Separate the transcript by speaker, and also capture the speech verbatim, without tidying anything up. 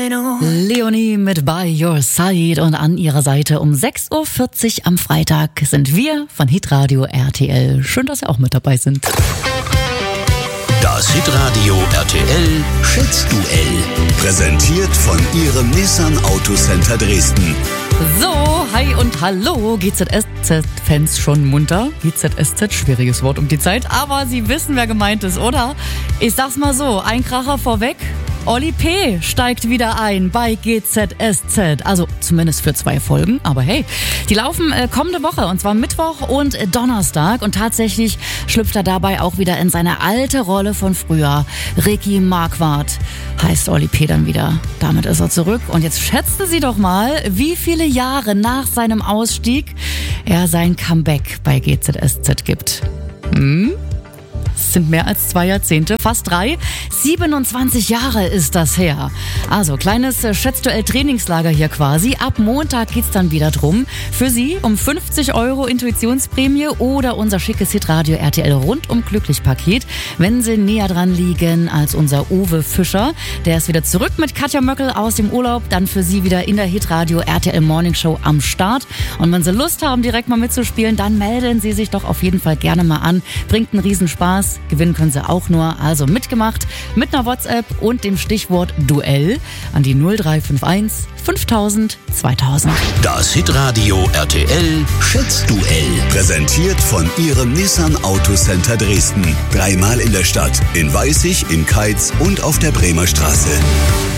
Speaker 1: Leonie mit By Your Side und an ihrer Seite um sechs Uhr vierzig am Freitag sind wir von Hitradio R T L. Schön, dass Sie auch mit dabei sind.
Speaker 2: Das Hitradio R T L Schätzduell. Präsentiert von Ihrem Nissan Autocenter Dresden.
Speaker 1: So, hi und hallo, G Z S Z-Fans schon munter. G Z S Z, schwieriges Wort um die Zeit, aber Sie wissen, wer gemeint ist, oder? Ich sag's mal so, ein Kracher vorweg. Oli P. steigt wieder ein bei G Z S Z, also zumindest für zwei Folgen, aber hey, die laufen äh, kommende Woche und zwar Mittwoch und äh, Donnerstag und tatsächlich schlüpft er dabei auch wieder in seine alte Rolle von früher. Ricky Marquardt heißt Oli P. dann wieder. Damit ist er zurück und jetzt schätzen Sie doch mal, wie viele Jahre nach seinem Ausstieg er sein Comeback bei G Z S Z gibt. Hm? Es sind mehr als zwei Jahrzehnte, fast drei. siebenundzwanzig Jahre ist das her. Also, kleines Schätzduell-Trainingslager hier quasi. Ab Montag geht's dann wieder drum. Für Sie um fünfzig Euro Intuitionsprämie oder unser schickes Hitradio R T L rundum glücklich Paket, wenn Sie näher dran liegen als unser Uwe Fischer. Der ist wieder zurück mit Katja Möckel aus dem Urlaub. Dann für Sie wieder in der Hitradio R T L Morning Show am Start. Und wenn Sie Lust haben, direkt mal mitzuspielen, dann melden Sie sich doch auf jeden Fall gerne mal an. Bringt einen Riesenspaß. Gewinnen können Sie auch nur, also mitgemacht mit einer WhatsApp und dem Stichwort Duell an die null drei fünf eins fünftausend zweitausend.
Speaker 2: Das Hitradio R T L Schätzduell. Präsentiert von Ihrem Nissan Autocenter Dresden. Dreimal in der Stadt, in Weißig, in Keitz und auf der Bremer Straße.